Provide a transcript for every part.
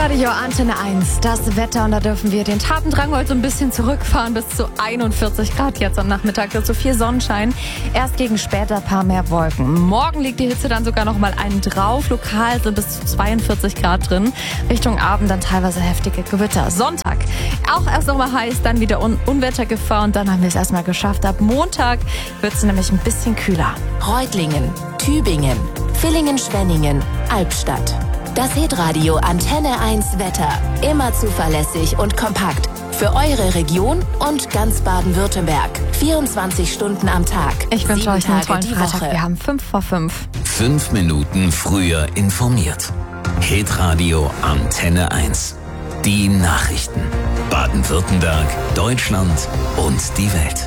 Hitradio Antenne 1, das Wetter, und da dürfen wir den Tatendrang heute so ein bisschen zurückfahren, bis zu 41 Grad jetzt am Nachmittag, dazu viel Sonnenschein, erst gegen später ein paar mehr Wolken. Morgen liegt die Hitze dann sogar noch mal einen drauf, lokal sind bis zu 42 Grad drin, Richtung Abend dann teilweise heftige Gewitter. Sonntag auch erst noch mal heiß, dann wieder Unwettergefahr und dann haben wir es erstmal geschafft. Ab Montag wird es nämlich ein bisschen kühler. Reutlingen, Tübingen, Villingen-Schwenningen, Albstadt. Das Hitradio Antenne 1 Wetter. Immer zuverlässig und kompakt. Für eure Region und ganz Baden-Württemberg. 24 Stunden am Tag. Ich wünsche euch einen tollen die Freitag. Woche. Wir haben 5 vor 5. 5 Minuten früher informiert. Hitradio Antenne 1. Die Nachrichten. Baden-Württemberg, Deutschland und die Welt.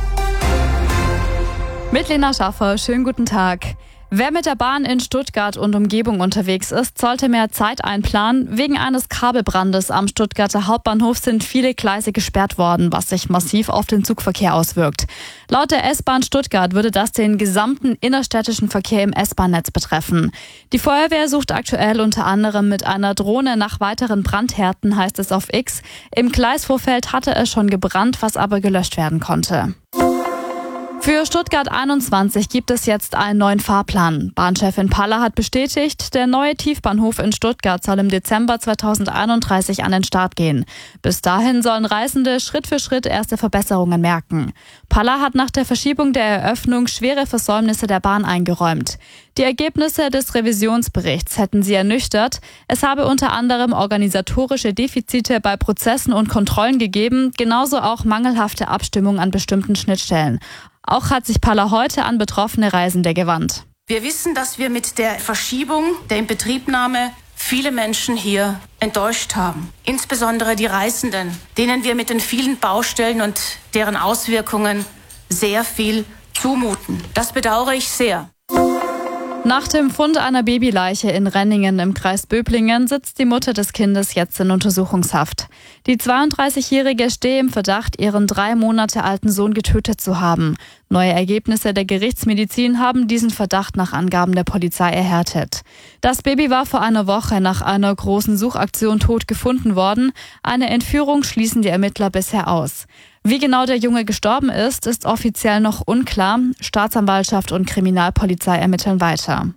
Mit Lena Schaffer, schönen guten Tag. Wer mit der Bahn in Stuttgart und Umgebung unterwegs ist, sollte mehr Zeit einplanen. Wegen eines Kabelbrandes am Stuttgarter Hauptbahnhof sind viele Gleise gesperrt worden, was sich massiv auf den Zugverkehr auswirkt. Laut der S-Bahn Stuttgart würde das den gesamten innerstädtischen Verkehr im S-Bahn-Netz betreffen. Die Feuerwehr sucht aktuell unter anderem mit einer Drohne nach weiteren Brandhärten, heißt es auf X. Im Gleisvorfeld hatte es schon gebrannt, was aber gelöscht werden konnte. Für Stuttgart 21 gibt es jetzt einen neuen Fahrplan. Bahnchefin Paller hat bestätigt, der neue Tiefbahnhof in Stuttgart soll im Dezember 2031 an den Start gehen. Bis dahin sollen Reisende Schritt für Schritt erste Verbesserungen merken. Paller hat nach der Verschiebung der Eröffnung schwere Versäumnisse der Bahn eingeräumt. Die Ergebnisse des Revisionsberichts hätten sie ernüchtert. Es habe unter anderem organisatorische Defizite bei Prozessen und Kontrollen gegeben, genauso auch mangelhafte Abstimmung an bestimmten Schnittstellen. Auch hat sich Paller heute an betroffene Reisende gewandt. Wir wissen, dass wir mit der Verschiebung der Inbetriebnahme viele Menschen hier enttäuscht haben. Insbesondere die Reisenden, denen wir mit den vielen Baustellen und deren Auswirkungen sehr viel zumuten. Das bedauere ich sehr. Nach dem Fund einer Babyleiche in Renningen im Kreis Böblingen sitzt die Mutter des Kindes jetzt in Untersuchungshaft. Die 32-Jährige stehe im Verdacht, ihren 3 Monate alten Sohn getötet zu haben. Neue Ergebnisse der Gerichtsmedizin haben diesen Verdacht nach Angaben der Polizei erhärtet. Das Baby war vor einer Woche nach einer großen Suchaktion tot gefunden worden. Eine Entführung schließen die Ermittler bisher aus. Wie genau der Junge gestorben ist, ist offiziell noch unklar. Staatsanwaltschaft und Kriminalpolizei ermitteln weiter.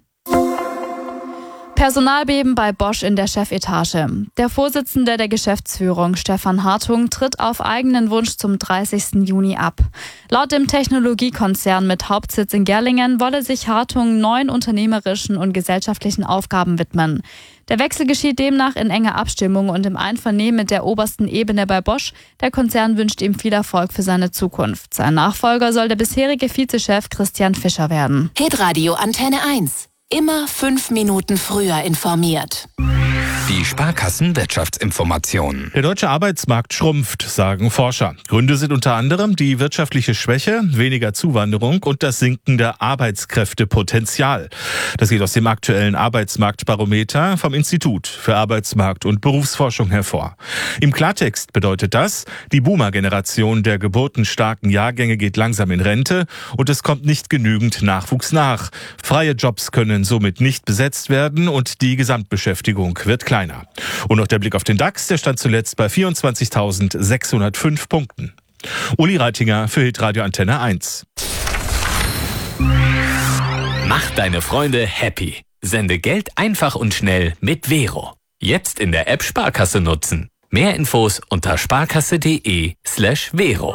Personalbeben bei Bosch in der Chefetage. Der Vorsitzende der Geschäftsführung, Stefan Hartung, tritt auf eigenen Wunsch zum 30. Juni ab. Laut dem Technologiekonzern mit Hauptsitz in Gerlingen wolle sich Hartung neuen unternehmerischen und gesellschaftlichen Aufgaben widmen. Der Wechsel geschieht demnach in enger Abstimmung und im Einvernehmen mit der obersten Ebene bei Bosch. Der Konzern wünscht ihm viel Erfolg für seine Zukunft. Sein Nachfolger soll der bisherige Vizechef Christian Fischer werden. Hitradio Antenne 1. Immer 5 Minuten früher informiert. Die Sparkassen-Wirtschaftsinformationen. Der deutsche Arbeitsmarkt schrumpft, sagen Forscher. Gründe sind unter anderem die wirtschaftliche Schwäche, weniger Zuwanderung und das sinkende Arbeitskräftepotenzial. Das geht aus dem aktuellen Arbeitsmarktbarometer vom Institut für Arbeitsmarkt- und Berufsforschung hervor. Im Klartext bedeutet das, die Boomer-Generation der geburtenstarken Jahrgänge geht langsam in Rente und es kommt nicht genügend Nachwuchs nach. Freie Jobs können somit nicht besetzt werden und die Gesamtbeschäftigung wird kleiner. Und noch der Blick auf den DAX, der stand zuletzt bei 24.605 Punkten. Uli Reitinger für Hitradio Antenne 1. Mach deine Freunde happy. Sende Geld einfach und schnell mit Vero. Jetzt in der App Sparkasse nutzen. Mehr Infos unter sparkasse.de/Vero.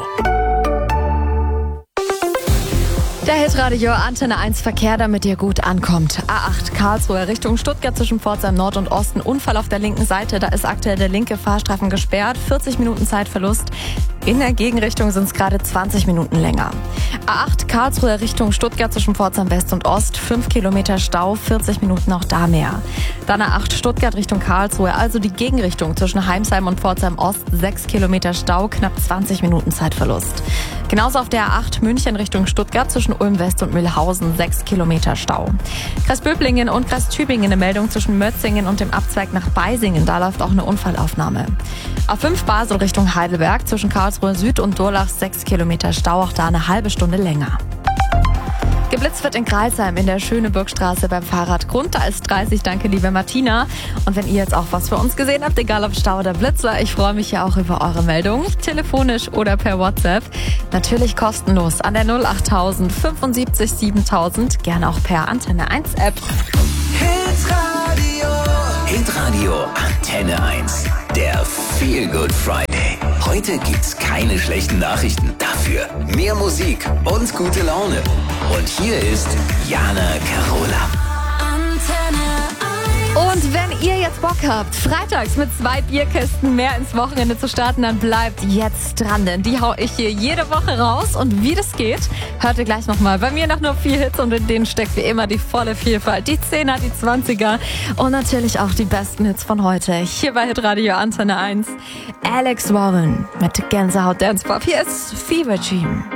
Der Hitradio Antenne 1 Verkehr, damit ihr gut ankommt. A8 Karlsruhe Richtung Stuttgart zwischen Pforzheim Nord und Osten. Unfall auf der linken Seite, da ist aktuell der linke Fahrstreifen gesperrt. 40 Minuten Zeitverlust. In der Gegenrichtung sind es gerade 20 Minuten länger. A8 Karlsruhe Richtung Stuttgart zwischen Pforzheim West und Ost. 5 Kilometer Stau, 40 Minuten auch da mehr. Dann A8 Stuttgart Richtung Karlsruhe, also die Gegenrichtung zwischen Heimsheim und Pforzheim Ost. 6 Kilometer Stau, knapp 20 Minuten Zeitverlust. Genauso auf der A8 München Richtung Stuttgart zwischen Ulm West und Mühlhausen 6 Kilometer Stau. Kreis Böblingen und Kreis Tübingen eine Meldung zwischen Mötzingen und dem Abzweig nach Beisingen. Da läuft auch eine Unfallaufnahme. A5 Basel Richtung Heidelberg zwischen Karlsruhe Süd und Durlach 6 Kilometer Stau. Auch da eine halbe Stunde länger. Geblitzt wird in Greilsheim in der Schöneburgstraße beim Fahrradgrund. Da ist 30. Danke, liebe Martina. Und wenn ihr jetzt auch was für uns gesehen habt, egal ob Stau oder Blitzer, ich freue mich ja auch über eure Meldung. Telefonisch oder per WhatsApp. Natürlich kostenlos an der 08000 75 7000. Gerne auch per Antenne 1 App. Hitradio Antenne 1. Der Feel Good Friday. Heute gibt's keine schlechten Nachrichten. Dafür mehr Musik und gute Laune. Und hier ist Jana Carola. Und wenn ihr jetzt Bock habt, freitags mit 2 Bierkästen mehr ins Wochenende zu starten, dann bleibt jetzt dran, denn die hau ich hier jede Woche raus. Und wie das geht, hört ihr gleich nochmal. Bei mir noch nur 4 Hits und in denen steckt wie immer die volle Vielfalt. Die 10er, die 20er und natürlich auch die besten Hits von heute. Hier bei Hitradio Antenne 1. Alex Warren mit Gänsehaut Dance Pop. Hier ist Fever Dream.